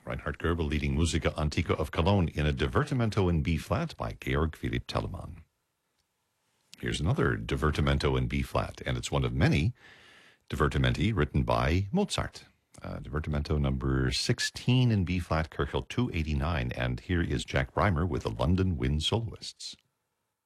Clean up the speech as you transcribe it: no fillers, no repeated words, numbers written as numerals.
Reinhard Goebel leading Musica Antica of Cologne in a Divertimento in B-flat by Georg Philipp Telemann. Here's another Divertimento in B-flat, and it's one of many divertimenti written by Mozart. Divertimento number 16 in B-flat, Köchel 289, and here is Jack Breimer with the London Wind Soloists.